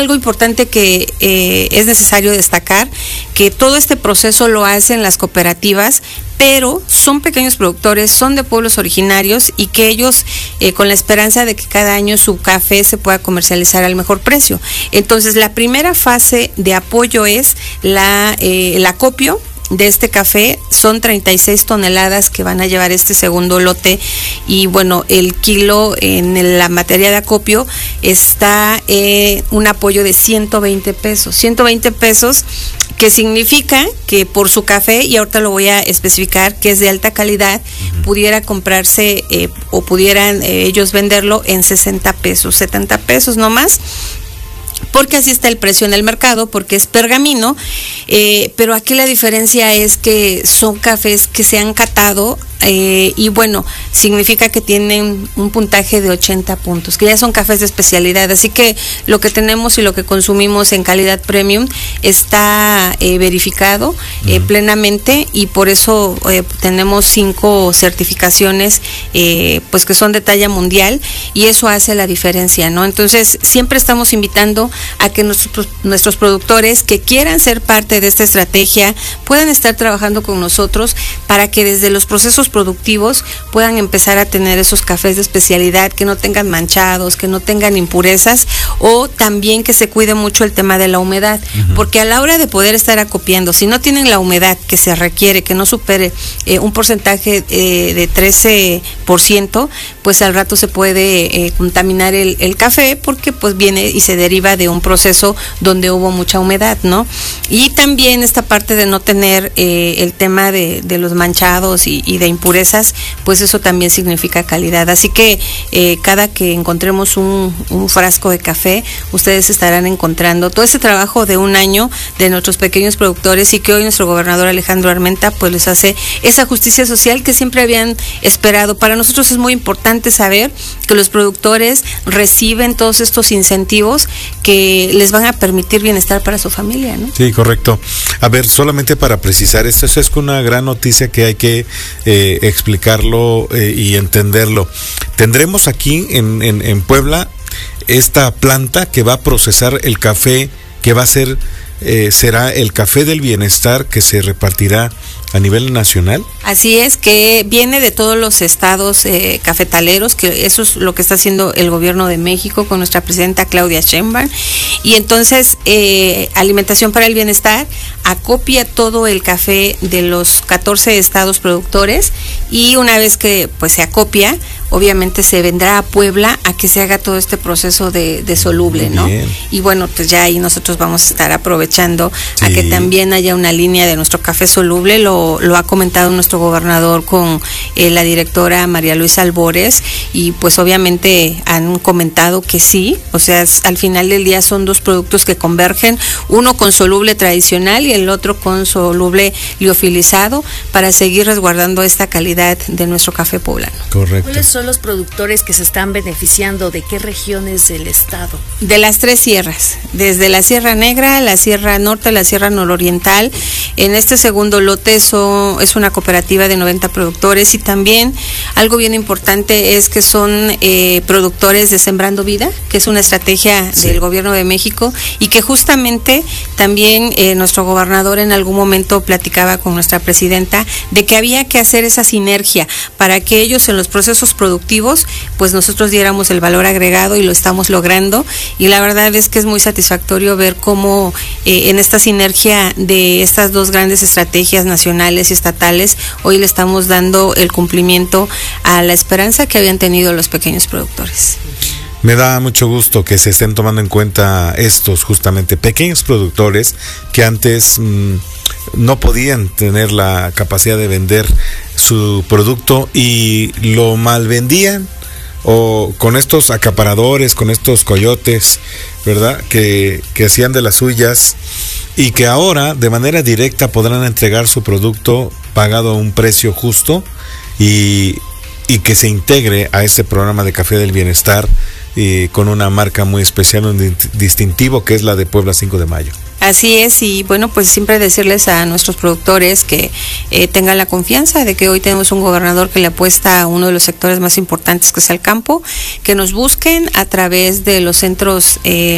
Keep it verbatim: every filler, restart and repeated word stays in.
Algo importante que eh, es necesario destacar, que todo este proceso lo hacen las cooperativas, pero son pequeños productores, son de pueblos originarios y que ellos, eh, con la esperanza de que cada año su café se pueda comercializar al mejor precio. Entonces, la primera fase de apoyo es la, eh, el acopio de este café. Son treinta y seis toneladas que van a llevar este segundo lote, y bueno, el kilo en la materia de acopio está eh, un apoyo de ciento veinte pesos, ciento veinte pesos, que significa que por su café, y ahorita lo voy a especificar, que es de alta calidad, uh-huh, pudiera comprarse eh, o pudieran eh, ellos venderlo en sesenta pesos, setenta pesos no más, porque así está el precio en el mercado, porque es pergamino, eh, pero aquí la diferencia es que son cafés que se han catado, eh, y bueno, significa que tienen un puntaje de ochenta puntos, que ya son cafés de especialidad, así que lo que tenemos y lo que consumimos en calidad premium está eh, verificado eh, uh-huh. plenamente, y por eso eh, tenemos cinco certificaciones eh, pues que son de talla mundial, y eso hace la diferencia, ¿no? Entonces, siempre estamos invitando a que nuestros, nuestros productores que quieran ser parte de esta estrategia puedan estar trabajando con nosotros para que desde los procesos productivos puedan empezar a tener esos cafés de especialidad, que no tengan manchados, que no tengan impurezas, o también que se cuide mucho el tema de la humedad, uh-huh. porque a la hora de poder estar acopiando, si no tienen la humedad que se requiere, que no supere eh, un porcentaje eh, de trece por ciento, pues al rato se puede eh, contaminar el, el café, porque pues viene y se deriva de un proceso donde hubo mucha humedad, ¿no? Y también esta parte de no tener eh, el tema de, de los manchados y, y de impurezas, pues eso también significa calidad. Así que eh, cada que encontremos un, un frasco de café, ustedes estarán encontrando todo este trabajo de un año de nuestros pequeños productores, y que hoy nuestro gobernador Alejandro Armenta pues les hace esa justicia social que siempre habían esperado. Para nosotros es muy importante saber que los productores reciben todos estos incentivos que les van a permitir bienestar para su familia, ¿no? Sí, correcto. A ver, solamente para precisar, esto es una gran noticia que hay que eh, explicarlo eh, y entenderlo. Tendremos aquí en, en, en Puebla esta planta que va a procesar el café, que va a ser, eh, será el café del bienestar, que se repartirá a nivel nacional. Así es, que viene de todos los estados eh, cafetaleros, que eso es lo que está haciendo el gobierno de México con nuestra presidenta Claudia Sheinbaum, y entonces eh, Alimentación para el Bienestar acopia todo el café de los catorce estados productores, y una vez que pues se acopia, obviamente se vendrá a Puebla a que se haga todo este proceso de, de soluble, ¿no? Y bueno, pues ya ahí nosotros vamos a estar aprovechando sí. a que también haya una línea de nuestro café soluble. Lo, lo ha comentado nuestro gobernador con eh, la directora María Luisa Albores, y pues obviamente han comentado que sí, o sea, al final del día son dos productos que convergen, uno con soluble tradicional y el otro con soluble liofilizado, para seguir resguardando esta calidad de nuestro café poblano. Correcto. ¿Cuáles son los productores que se están beneficiando? ¿De qué regiones del estado? De las tres sierras, desde la Sierra Negra, la Sierra Norte, la Sierra Nororiental. En este segundo lote eso es una cooperativa de noventa productores, y también algo bien importante es que son eh, productores de Sembrando Vida, que es una estrategia sí. del gobierno de México, y que justamente también eh, nuestro gobernador en algún momento platicaba con nuestra presidenta de que había que hacer esa sinergia para que ellos en los procesos productivos pues nosotros diéramos el valor agregado, y lo estamos logrando, y la verdad es que es muy satisfactorio ver cómo eh, en esta sinergia de estas dos grandes estrategias nacionales y estatales hoy le estamos dando el cumplimiento a la esperanza que habían tenido los pequeños productores. Me da mucho gusto que se estén tomando en cuenta estos justamente pequeños productores que antes mmm, no podían tener la capacidad de vender su producto y lo mal vendían, o con estos acaparadores, con estos coyotes, ¿verdad? Que, que hacían de las suyas, y que ahora de manera directa podrán entregar su producto pagado a un precio justo, y, y que se integre a este programa de Café del Bienestar, y con una marca muy especial, un distintivo, que es la de Puebla cinco de mayo. Así es, y bueno, pues siempre decirles a nuestros productores que eh, tengan la confianza de que hoy tenemos un gobernador que le apuesta a uno de los sectores más importantes, que es el campo, que nos busquen a través de los centros eh,